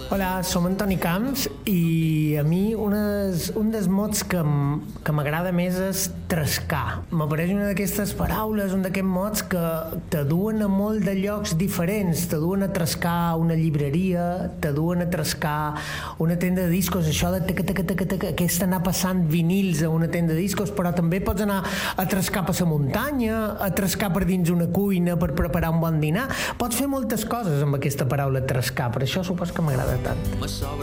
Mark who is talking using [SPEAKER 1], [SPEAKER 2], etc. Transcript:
[SPEAKER 1] Hola, som Antoni Camps i a mi un dels mots que m'agrada més és trescar. M'apareix una d'aquestes paraules, un d'aquests mots que te duen a molt de llocs diferents. Te duen a trescar una llibreria, te duen a trescar una tenda de discos, això de aquesta anar passant vinils a una tenda de discos, però també pots anar a trescar per la muntanya, a trescar per dins una cuina per preparar un bon dinar. Pots fer moltes coses amb aquesta paraula trescar, per això supos que m'agrada tant.